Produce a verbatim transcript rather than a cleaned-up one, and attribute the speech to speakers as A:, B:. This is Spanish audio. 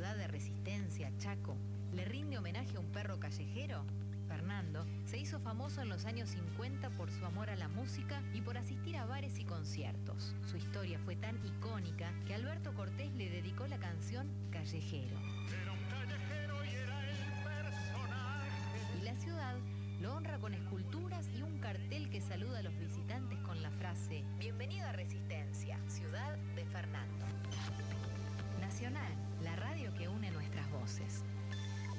A: ciudad de Resistencia, Chaco, le rinde homenaje a un perro callejero? Fernando se hizo famoso en los años cincuenta por su amor a la música y por asistir a bares y conciertos. Su historia fue tan icónica que Alberto Cortés le dedicó la canción Callejero.
B: Era un callejero y era el personaje.
A: Y la ciudad lo honra con esculturas y un cartel que saluda a los visitantes con la frase: Bienvenido a Resistencia, ciudad de Fernando. Nacional, la radio que une nuestras voces.